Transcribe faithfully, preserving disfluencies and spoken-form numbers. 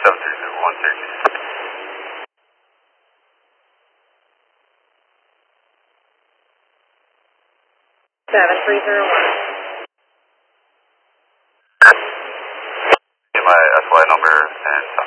seven three zero one three. seven three zero one. My S Y number